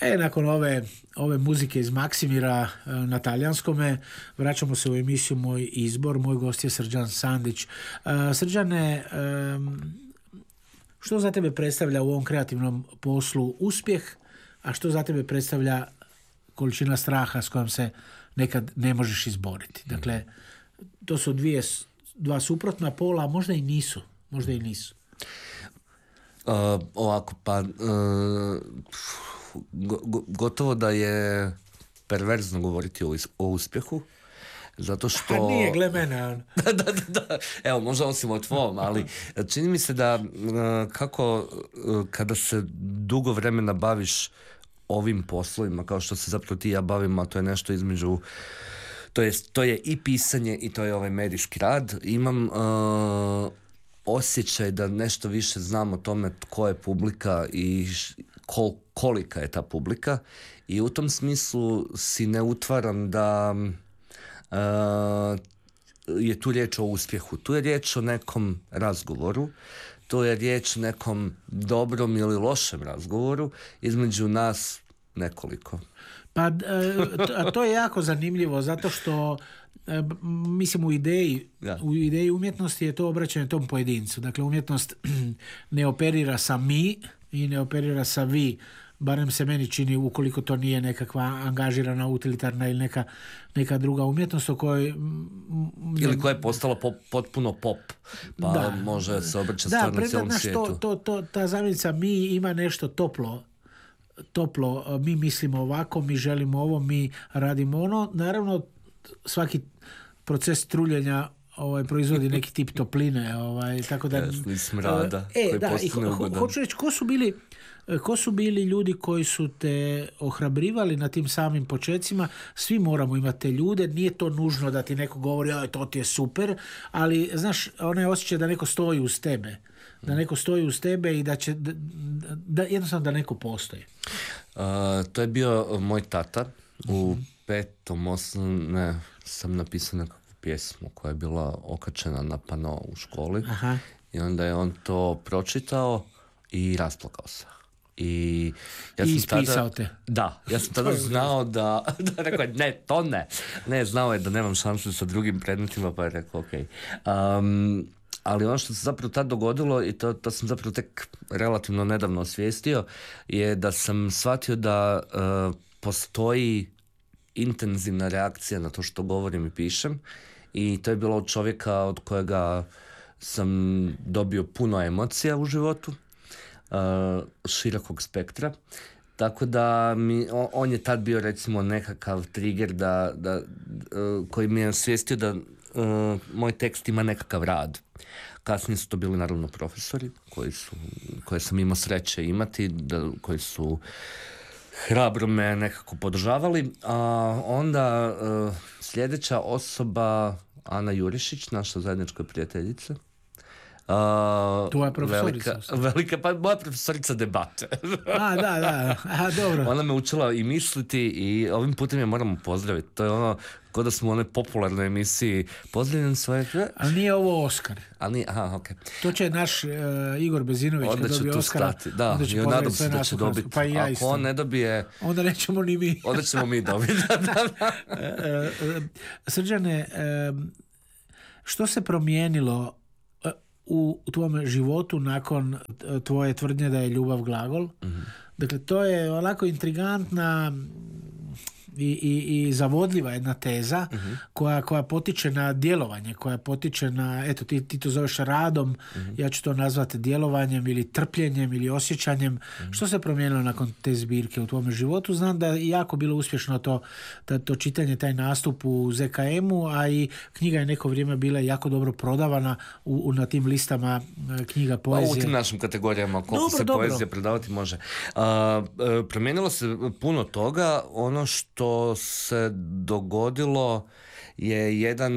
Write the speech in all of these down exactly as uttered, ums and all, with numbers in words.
E, nakon ove, ove muzike iz Maksimira na talijanskome, vraćamo se u emisiju Moj izbor. Moj gost je Srđan Sandić. Uh, Srđane, um, što za tebe predstavlja u ovom kreativnom poslu uspjeh, a što za tebe predstavlja količina straha s kojom se nekad ne možeš izboriti? Dakle, to su dvije, dva suprotna pola, a možda i nisu. Možda i nisu. Uh, ovako, pa uh, go, gotovo da je perverzno govoriti o, o uspjehu, zato što... A nije, gle mene, on. da, da, da, da. Evo, možda osim o tvom, ali čini mi se da uh, kako uh, kada se dugo vremena baviš ovim poslovima, kao što se zapravo ti i ja bavimo, a to je nešto između... To je, to je i pisanje i to je ovaj medijski rad. Imam... Uh, osjećaj da nešto više znam o tome tko je publika i kol, kolika je ta publika, i u tom smislu si ne utvaram da uh, je tu riječ o uspjehu. Tu je riječ o nekom razgovoru, tu je riječ o nekom dobrom ili lošem razgovoru između nas nekoliko. Pa a to je jako zanimljivo, zato što mislim u ideji, ja. u ideji umjetnosti je to obraćanje tom pojedincu. Dakle, umjetnost ne operira sa mi i ne operira sa vi, barem se meni čini, ukoliko to nije nekakva angažirana, utilitarna ili neka, neka druga umjetnost o kojoj... Ili koja je postala pop, potpuno pop, pa da. Može se obraćati stvarno cijelom svijetu. To, to, to, ta zamjenica mi ima nešto toplo, toplo, mi mislimo ovako, mi želimo ovo, mi radimo ono. Naravno, svaki proces truljenja ovaj, proizvodi neki tip topline. Ovaj, tako da, Jasni, smrada. E, koji da, i ho, ho, hoću reći, ko su bili ko su bili ljudi koji su te ohrabrivali na tim samim počecima? Svi moramo imati te ljude, nije to nužno da ti neko govori, aj, to ti je super, ali, znaš, onaj osjećaj da neko stoji uz tebe. Da neko stoji uz tebe i da će, da, da, jednostavno da neko postoji. Uh, to je bio moj tata. U petom osnovne sam napisao nekakvu pjesmu koja je bila okačena na pano u školi. Aha. I onda je on to pročitao i rasplakao se. I, ja sam I ispisao tada, te. Da, ja sam tada znao da, da rekao, ne, to ne. Ne, znao je da nemam šansu sa drugim predmetima, pa je rekao, ok. Um, ali ono što se zapravo tad dogodilo, i to, to sam zapravo tek relativno nedavno osvijestio, je da sam shvatio da uh, postoji intenzivna reakcija na to što govorim i pišem, i to je bilo od čovjeka od kojega sam dobio puno emocija u životu, uh, širokog spektra, tako da mi, on, on je tad bio recimo nekakav trigger da, da, uh, koji mi je osvijestio da uh, moj tekst ima nekakav rad. Kasnije su to bili naravno profesori koji su, koje sam imao sreće imati, da, koji su hrabro me nekako podržavali. A onda uh, sljedeća osoba, Ana Jurišić, naša zajednička prijateljica. Uh, Tvoja profesorica. Velika, velika, pa moja profesorica debate. A, da, da. Aha, dobro. Ona me učila i misliti, i ovim putem je moramo pozdraviti. To je ono, kao da smo u onoj popularnoj emisiji pozdravljam svoje... Ali nije ovo Oskar. Ali nije, aha, okej. Okay. To će naš uh, Igor Bezinović kad dobije Oskara. Da, onda će i nadam se da će dobiti. Pa i ja Ako isto. on ne dobije... Onda nećemo ni mi. Onda ćemo mi dobiti. Da, da, da. uh, uh, Srđane, uh, što se promijenilo u tvom životu nakon tvoje tvrdnje da je ljubav glagol? Mm-hmm. Dakle, to je onako intrigantna i, i, i zavodljiva jedna teza, mm-hmm. koja, koja potiče na djelovanje, koja potiče na, eto, ti, ti to zoveš radom, mm-hmm. ja ću to nazvati djelovanjem ili trpljenjem ili osjećanjem. Mm-hmm. Što se promijenilo nakon te zbirke u tvome životu? Znam da je jako bilo uspješno to, to, to čitanje, taj nastup u Z K M-u, a i knjiga je neko vrijeme bila jako dobro prodavana u, u, na tim listama knjiga poezije. U tim našim kategorijama, koliko dobro, se dobro. poezija prodavati može. A, promijenilo se puno toga. Ono što se dogodilo je jedan,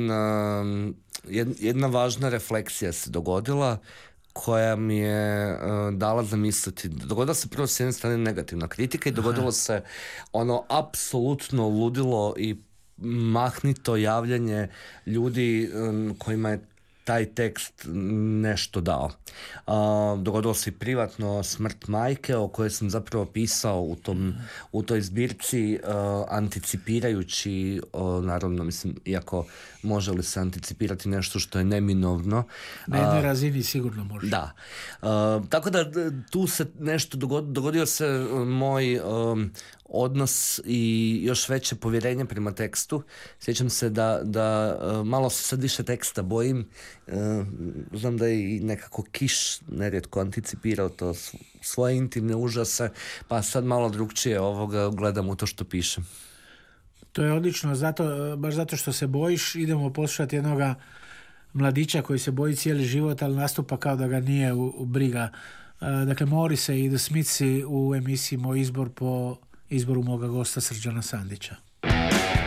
jedna važna refleksija se dogodila, koja mi je uh, dala zamisliti. Dogodila se prvo s jedne strane negativna kritika i dogodilo Aha. se ono apsolutno ludilo i mahnito javljanje ljudi um, kojima je taj tekst nešto dao. Uh, dogodilo se i privatno smrt majke, o kojoj sam zapravo pisao u, tom, u toj zbirci, uh, anticipirajući, uh, naravno, mislim, iako može li se anticipirati nešto što je neminovno. Na jednoj uh, razini sigurno može. Da. Uh, tako da tu se nešto dogodio, dogodio se moj um, odnos i još veće povjerenje prema tekstu. Sjećam se da, da uh, malo se sad više teksta bojim. Uh, znam da je i nekako Kiš nerijetko anticipirao to svoje intimne užase, pa sad malo drugčije ovoga gledam u to što pišem. To je odlično, zato, baš zato što se bojiš, idemo poslušati jednoga mladića koji se boji cijeli život, ali nastupa kao da ga nije u, u briga. Uh, dakle, Morrissey i The Smithsi u emisiji Moj izbor po izboru moga gosta Srđana Sandića.